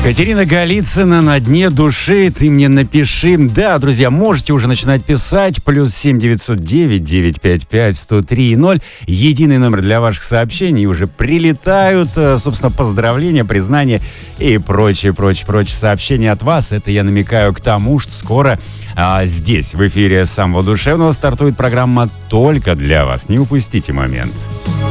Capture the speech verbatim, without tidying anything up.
Катерина Голицына «На дне души», ты мне напиши. Да, друзья, можете уже начинать писать. Плюс семь девятьсот девять девятьсот пятьдесят пять сто три ноль. Единый номер для ваших сообщений. Уже прилетают, собственно, поздравления, признания и прочие, прочие, прочие сообщения от вас. Это я намекаю к тому, что скоро а, здесь, в эфире самого душевного, стартует программа только для вас. Не упустите момент.